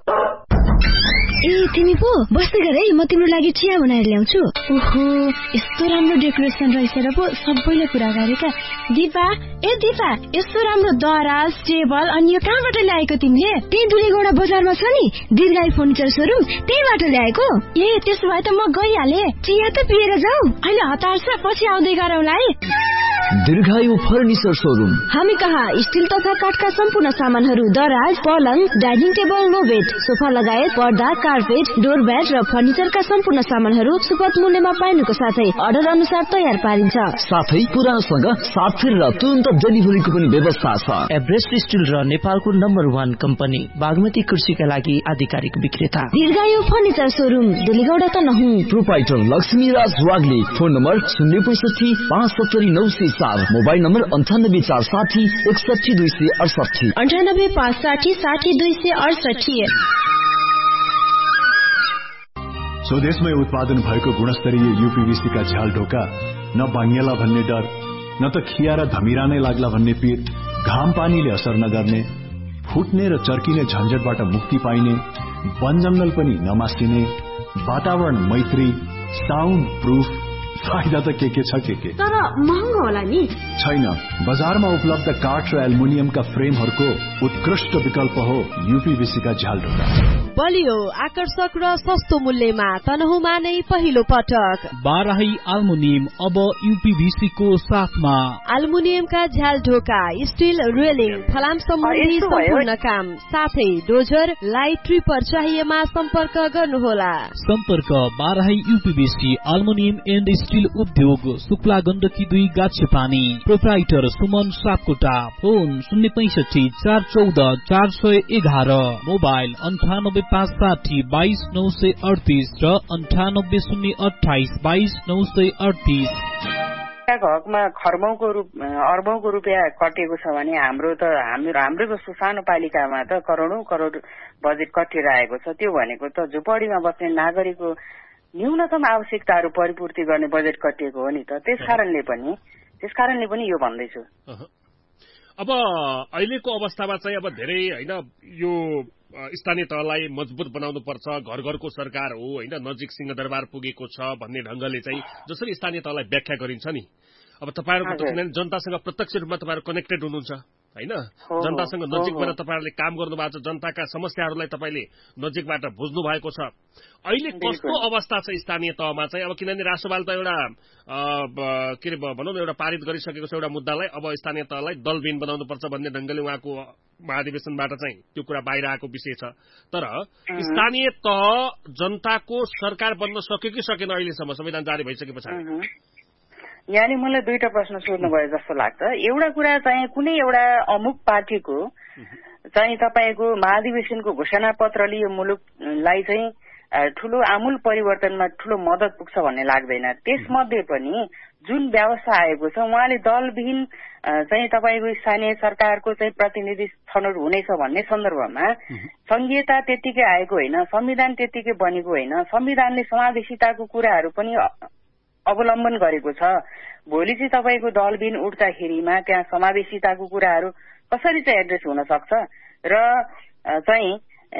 ए तिमी पो बस्दै गर है, म तिम्रो लागि चिया बनाएर ल्याउँछु। ओहो यस्तो राम्रो डेकोरेसन रहेछ र पो सबैले कुरा गरेका। दिपा ए दिपा यस्तो राम्रो दराज टेबल अनि यो कहाँबाट ल्याएको तिमीले? त्यही दुलीगौडा बजारमा छ नि दीर्घायु फर्निचर सोरुम, त्यहीबाट ल्याएको। ए त्यसो भए त म गइहाले। चिया त पिएर जाऊ। अहिले हतार छ, पछि आउँदै गरौँला है। दीर्घायु फर्निचर सोरुम। हामी कहाँ स्टिल तथा काठका सम्पूर्ण सामानहरू, दराज, पलङ, डाइनिङ टेबल, लो बेड, सोफा लगायत पर्दा, कार्पेट, डोरब्याट र फर्निचरका सम्पूर्ण सामानहरू सुपथ मूल्यमा पाइनुको साथै अर्डर अनुसार तयार पारिन्छ। साथै पुरानोसँग साथ फेर र तुरन्त डेलिभरीको पनि व्यवस्था छ। एभरेस्ट स्टिल र नेपालको नम्बर वान कम्पनी बागमती कृषिका लागि आधिकारिक विक्रेता दीर्घायु फर्निचर सोरुम, दिलीगौडा त नहुँ। Proprietor Laxmiraj Wagle. Phone number शून्य पैसठी पाँच सत्तरी नौ सय चार। मोबाइल नम्बर अन्ठानब्बे चार साठी एकसठी दुई सय अडसठी अन्ठानब्बे पाँच साठी साठी दुई सय अडसठी। स्वदेशमै उत्पादन भएको गुणस्तरीय यूपीवीसी का झ्याल ढोका न भाङ्गेला भन्ने डर, न त खिया र धमिरा नै लाग्ला भन्ने पीर, घाम पानीले असर नगर्ने, फुट्ने र चर्किने झन्झटबाट मुक्ति पाइने, वन जंगल पनि नमासिने, वातावरण मैत्री, साउन्ड प्रूफ, फाइदा त के के छ के के तर महँगो होला नि? छैन, बजारमा उपलब्ध काठ र एल्युमिनियमका फ्रेमहरूको उत्कृष्ट विकल्प हो यूपीवीसी का झ्याल ढोका। बलियो आकर्षक र सस्तो मूल्यमा तनहुमा नै पहिलो पटक बाराही अल्मुनियम अब यूपीभीसी को साथमा अल्मुनियमका झ्याल ढोका स्टिल रेलिङ फलाम सम्बन्धी सम्पूर्ण काम साथै डोजर लाइट ट्रिपर चाहिएमा सम्पर्क गर्नुहोला। सम्पर्क बाराही यूपीभीसी अल्मुनियम एन्ड स्टिल उद्योग शुक्ला गण्डकी दुई गाछेपानी प्रोप्राइटर सुमन सापकोटा फोन शून्य पैंसठी चार चौध चार सय एघार मोबाइल अन्ठानब्बे पाँच साठी बाइस नौ सय अडतिस र अन्ठानब्बे शून्य अठाइस बाइस नौ सय अडतिस। हकमा खर्बौंको रूप अर्बौंको रुपियाँ कटिएको छ भने हाम्रो त हाम्रो हाम्रो जस्तो सानो पालिकामा त करोडौं करोड बजेट कटिरहेको छ। त्यो भनेको त झुपडीमा बस्ने नागरिकको न्यूनतम आवश्यकताहरू परिपूर्ति गर्ने बजेट कटिएको हो नि त। त्यसकारणले पनि त्यसकारणले पनि यो भन्दैछु। अब अहिलेको अवस्थामा चाहिँ अब धेरै होइन यो स्थानीय तहलाई मजबुत बनाउनु पर्छ, घर घरको सरकार हो होइन, नजिक सिंहदरबार पुगेको छ भन्ने ढंगले चाहिँ जसरी स्थानीय तहलाई व्याख्या गरिन्छ नि, अब तपाईँहरूको त किनभने जनतासँग प्रत्यक्ष रूपमा तपाईँहरू कनेक्टेड हुनुहुन्छ होइन, जनतासँग नजिक भएर तपाईँहरूले काम गर्नु भएको छ, जनताका समस्याहरूलाई तपाईँले नजिकबाट बुझ्नु भएको छ। अहिले कस्तो अवस्था छ स्थानीय तहमा चाहिँ? अब किनभने राष्ट्रपाल त एउटा के अरे भनौँ न एउटा पारित गरिसकेको छ एउटा मुद्दालाई, अब स्थानीय तहलाई दलविहीन बनाउनु पर्छ भन्ने ढंगले उहाँको महाधिवेशनबाट चाहिँ त्यो कुरा बाहिर आएको विषय छ। तर स्थानीय तह जनताको सरकार बन्न सक्यो कि सकेन अहिलेसम्म संविधान जारी भइसके पछाडि? यानी मलाई दुईटा प्रश्न सोध्नु भयो जस्तो लाग्छ। एउटा कुरा चाहिँ कुनै एउटा अमुक पार्टीको चाहिँ तपाईँको महाधिवेशनको घोषणा पत्रले यो मुलुकलाई चाहिँ ठूलो आमूल परिवर्तनमा ठूलो मद्दत पुग्छ भन्ने लाग्दैन। त्यसमध्ये पनि जुन व्यवस्था आएको छ उहाँले दलविहीन चाहिँ तपाईँको स्थानीय सरकारको चाहिँ प्रतिनिधि छनौट हुनेछ भन्ने सन्दर्भमा संघीयता त्यतिकै आएको होइन, संविधान त्यतिकै बनेको होइन, संविधानले समावेशिताको कुराहरू पनि अवलम्बन गरेको छ। भोलि चाहिँ तपाईँको दलविहीन उठ्दाखेरिमा त्यहाँ समावेशिताको कुराहरू कसरी चाहिँ एड्रेस हुन सक्छ र चाहिँ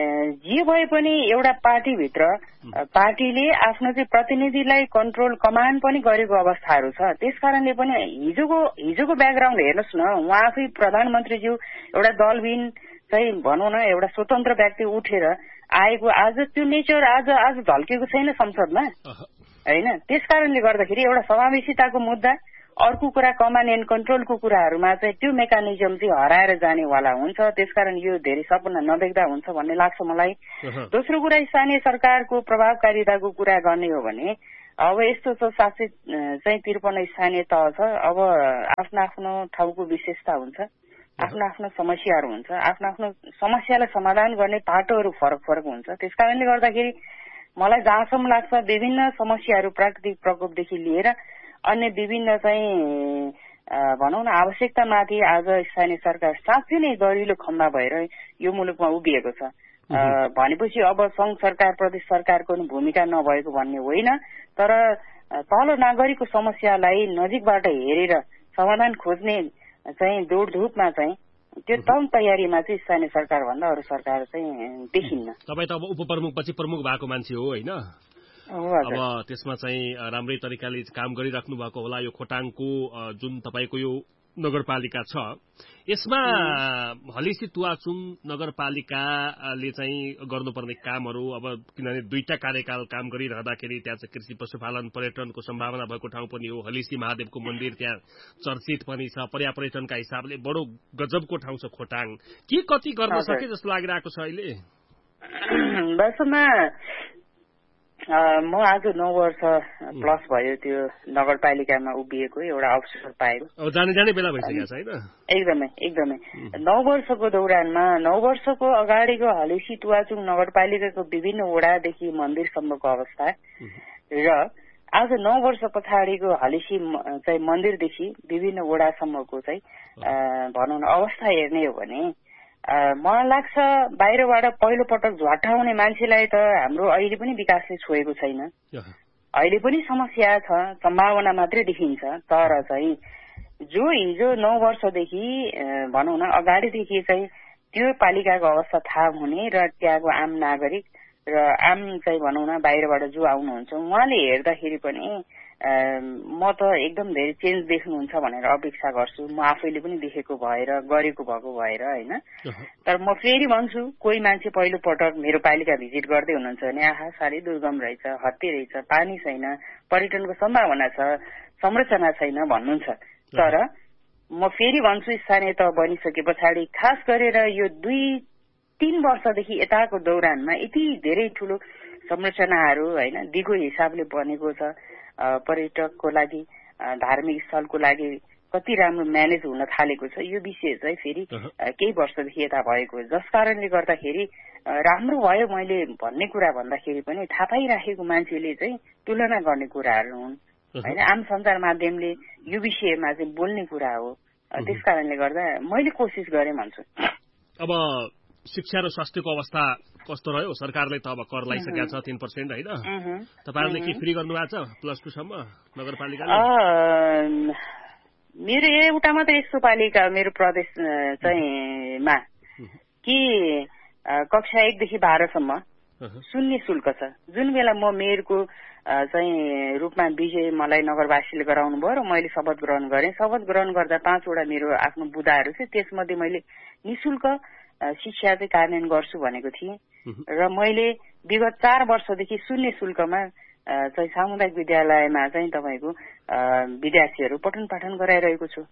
जे भए पनि एउटा पार्टीभित्र पार्टीले आफ्नो चाहिँ प्रतिनिधिलाई कन्ट्रोल कमान्ड पनि गरेको अवस्थाहरू छ। त्यसकारणले पनि हिजोको हिजोको ब्याकग्राउन्ड हेर्नुहोस् न, उहाँ आफै प्रधानमन्त्रीज्यू एउटा दलविहीन चाहिँ भनौँ न एउटा स्वतन्त्र व्यक्ति उठेर आएको, आज त्यो नेचर आज आज झल्केको छैन संसदमा होइन। त्यसकारणले गर्दाखेरि एउटा समावेशिताको मुद्दा, अर्को कुरा कमान्ड एन्ड कन्ट्रोलको कुराहरूमा चाहिँ त्यो मेकानिजम चाहिँ हराएर जानेवाला हुन्छ। त्यसकारण यो धेरै सपना नदेख्दा हुन्छ भन्ने लाग्छ मलाई। दोस्रो कुरा स्थानीय सरकारको प्रभावकारिताको कुरा गर्ने हो भने अब यस्तो छ सात सय चाहिँ त्रिपन्न स्थानीय तह छ। अब आफ्नो आफ्नो ठाउँको विशेषता हुन्छ, आफ्नो आफ्नो समस्याहरू हुन्छ, आफ्नो आफ्नो समस्यालाई समाधान गर्ने बाटोहरू फरक फरक हुन्छ। त्यसकारणले गर्दाखेरि मलाई जहाँसम्म लाग्छ विभिन्न समस्याहरू प्राकृतिक प्रकोपदेखि लिएर अन्य विभिन्न चाहिँ भनौँ न आवश्यकतामाथि आज स्थानीय सरकार साँच्चै नै दरिलो खम्बा भएर यो मुलुकमा उभिएको छ। भनेपछि अब संघ सरकार प्रदेश सरकारको भूमिका नभएको भन्ने होइन, तर तल नागरिकको समस्यालाई नजिकबाट हेरेर समाधान खोज्ने चाहिँ दौडधुपमा चाहिँ त्यो तम तयारीमा चाहिँ स्थानीय सरकार भन्दा अरू सरकार चाहिँ देखिन्न। तपाईँ त अब उपप्रमुख पछि प्रमुख भएको मान्छे हो होइन, अब त्यसमा चाहिँ राम्रै तरिकाले काम गरिराख्नु भएको होला। यो खोटाङको जुन तपाईँको यो नगरपालिका छ यसमा हलिसी तुवाचुङ नगरपालिकाले चाहिँ गर्नुपर्ने कामहरू, अब किनभने दुईटा कार्यकाल काम गरिरहँदाखेरि त्यहाँ चाहिँ कृषि पशुपालन पर्यटनको सम्भावना भएको ठाउँ पनि हो, हलिसी महादेवको मन्दिर त्यहाँ चर्चित पनि छ, पर्या पर्यटनका हिसाबले बडो गजबको ठाउँ छ खोटाङ। के कति गर्न सके जस्तो लागिरहेको छ अहिले? वास्तवमा म आज नौ वर्ष प्लस भयो त्यो नगरपालिकामा उभिएको, एउटा अवसर पाएको। जाने जाने बेला भइसकेको छ होइन? एकदमै एकदमै नौ वर्षको दौरानमा नौ वर्षको अगाडिको हलिसी तुवाचुङ नगरपालिकाको विभिन्न वडादेखि मन्दिरसम्मको अवस्था र आज नौ वर्ष पछाडिको हलिसी चाहिँ मन्दिरदेखि विभिन्न वडासम्मको चाहिँ भनौँ न अवस्था हेर्ने हो भने मलाई लाग्छ बाहिरबाट पहिलो पटक झ्वाटाउने मान्छेलाई त हाम्रो अहिले पनि विकासले छोएको छैन, अहिले पनि समस्या छ, सम्भावना मात्रै देखिन्छ। तर चाहिँ जो हिजो नौ वर्षदेखि भनौँ न अगाडिदेखि चाहिँ त्यो पालिकाको अवस्था थाहा हुने र त्यहाँको आम नागरिक र आम चाहिँ भनौँ न बाहिरबाट जो आउनुहुन्छ उहाँले हेर्दाखेरि पनि म त एकदम धेरै चेन्ज देख्नुहुन्छ भनेर अपेक्षा गर्छु, म आफैले पनि देखेको भएर गरेको भएको भएर होइन। तर म फेरि भन्छु, कोही मान्छे पहिलो पटक मेरो पालिका भिजिट गर्दै हुनुहुन्छ भने आहा साह्रै दुर्गम रहेछ, हत्ती रहेछ, पानी छैन, पर्यटनको सम्भावना छ, संरचना छैन भन्नुहुन्छ। तर म फेरि भन्छु, स्थानीय तह बनिसके पछाडि खास गरेर यो दुई तीन वर्षदेखि यताको दौरानमा यति धेरै ठुलो संरचनाहरू होइन दिगो हिसाबले बनेको छ, पर्यटकको लागि धार्मिक स्थलको लागि कति राम्रो म्यानेज हुन थालेको छ। यो विषय चाहिँ फेरि केही वर्षदेखि यता भएको, जस कारणले गर्दाखेरि राम्रो भयो मैले भन्ने कुरा भन्दाखेरि पनि थाहा पाइराखेको मान्छेले चाहिँ तुलना गर्ने कुराहरू हुन् होइन। आम सञ्चार माध्यमले यो विषयमा चाहिँ बोल्ने कुरा हो, त्यस कारणले गर्दा मैले कोसिस गरेँ भन्छु। अब शिक्षा र स्वास्थ्यको अवस्था कस्तो रह्यो? सरकारले त अब कर लगाइसकेको छ तीन पर्सेन्ट होइन, तपाईँहरूले के फ्री गर्नुभएको छ प्लस टू सम्म नगरपालिकाले? मेरो एउटा मात्रै यस्तो पालिका मेरो प्रदेश चाहिँ मा कि कक्षा एकदेखि बाह्रसम्म शून्य शुल्क छ। जुन बेला म मेयरको चाहिँ रूपमा विजय मलाई नगरवासीले गराउनु भयो र मैले शपथ ग्रहण गरेँ। शपथ ग्रहण गर्दा पाँचवटा मेरो आफ्नो बुदाहरू थियो, त्यसमध्ये मैले निशुल्क शिक्षा चाहिँ कार्यान्वयन गर्छु भनेको थिएँ र मैले विगत चार वर्षदेखि शून्य शुल्कमा चाहिँ सामुदायिक विद्यालयमा चाहिँ तपाईँको विद्यार्थीहरू पठन पाठन गराइरहेको छु।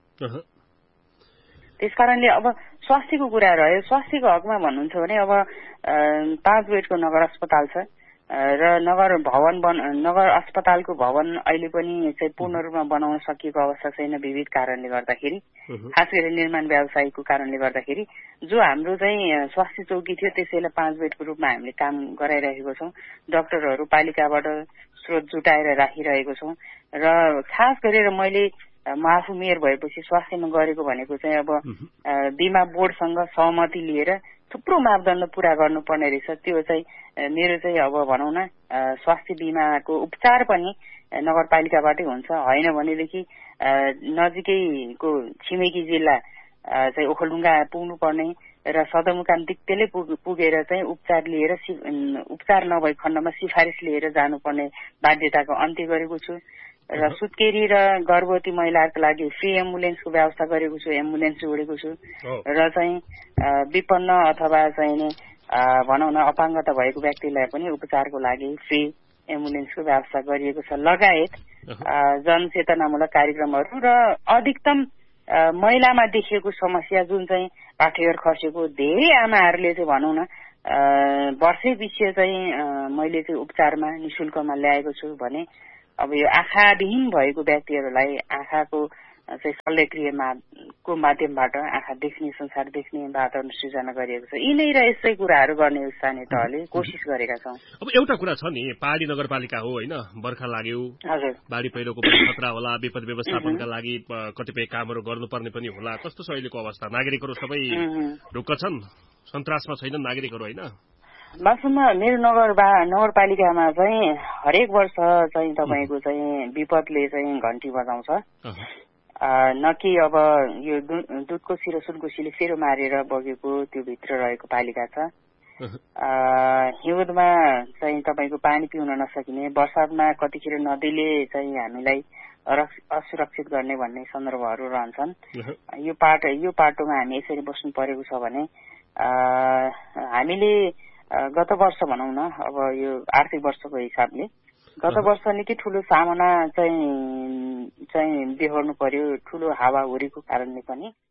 त्यस कारणले अब स्वास्थ्यको कुरा रह्यो, स्वास्थ्यको हकमा भन्नुहुन्छ भने अब पाँच बेडको नगर अस्पताल छ र नगर भवन बन नगर अस्पतालको भवन अहिले पनि चाहिँ पूर्ण रूपमा बनाउन सकिएको अवस्था छैन विविध कारणले गर्दाखेरि, खास गरी निर्माण व्यवसायको कारणले गर्दाखेरि। जो हाम्रो चाहिँ स्वास्थ्य चौकी थियो त्यसैलाई पाँच बेडको रूपमा हामीले काम गराइरहेको छौँ, डाक्टरहरू पालिकाबाट स्रोत जुटाएर राखिरहेको छौँ र खास गरेर मैले म आफू मेयर भएपछि स्वास्थ्यमा गरेको भनेको चाहिँ अब बिमा बोर्डसँग सहमति लिएर थुप्रो मापदण्ड पूरा गर्नुपर्ने रहेछ। त्यो चाहिँ मेरो चाहिँ अब भनौँ न स्वास्थ्य बिमाको उपचार पनि नगरपालिकाबाटै हुन्छ, होइन भनेदेखि नजिकैको छिमेकी जिल्ला चाहिँ ओखलढुङ्गा पुग्नुपर्ने र सदरमुकाम दिक्तेले पुगेर चाहिँ उपचार लिएर उपचार नभए खण्डमा सिफारिस लिएर जानुपर्ने बाध्यताको अन्त्य गरेको छु र सुत्केरी र गर्भवती महिलाहरूको लागि फ्री एम्बुलेन्सको व्यवस्था गरेको छु, एम्बुलेन्स जोडेको छु र चाहिँ विपन्न अथवा चाहिँ भनौँ न अपाङ्गता भएको व्यक्तिलाई पनि उपचारको लागि फ्री एम्बुलेन्सको व्यवस्था गरिएको छ लगायत जनचेतनामूलक कार्यक्रमहरू र अधिकतम महिलामा देखिएको समस्या जुन चाहिँ पाठेघर खर्चेको धेरै आमाहरूले चाहिँ भनौँ न वर्षै पछि चाहिँ मैले चाहिँ उपचारमा निशुल्कमा ल्याएको छु भने अब यो आँखाविहीन भएको व्यक्तिहरूलाई आँखाको चाहिँ शल्यक्रियामा को माध्यमबाट आँखा देख्ने संसार देख्ने वातावरण सृजना गरिएको छ। यिनै र यस्तै कुराहरू गर्ने स्थानीय तहले कोसिस गरेका छौँ। अब एउटा कुरा छ नि, पहाडी नगरपालिका हो होइन, बर्खा लाग्यो, हजुर बाढी पहिरोको पनि खतरा होला, विपद व्यवस्थापनका लागि कतिपय कामहरू गर्नुपर्ने पनि होला, कस्तो छ अहिलेको अवस्था? नागरिकहरू सबै ढुक्क छन्, सन्तासमा छैनन् नागरिकहरू होइन? वास्तवमा मेरो नगर नगरपालिकामा चाहिँ हरेक वर्ष चाहिँ तपाईँको चाहिँ विपदले चाहिँ घन्टी बजाउँछ, न कि अब यो दुधको सिरो सुनकुसीले फेरो मारेर बगेको त्यो भित्र रहेको पालिका छ। हिउँदमा चाहिँ तपाईँको पानी पिउन नसकिने, बर्सातमा कतिखेर नदीले चाहिँ हामीलाई असुरक्षित गर्ने भन्ने सन्दर्भहरू रहन्छन्। यो पाटो यो पाटोमा हामी यसरी बस्नु परेको छ भने हामीले गत वर्ष भनौँ न अब यो आर्थिक वर्षको हिसाबले गत वर्ष निकै ठुलो सामना चाहिँ चाहिँ बेहोर्नु पर्यो, ठुलो हावाहुरीको कारणले पनि।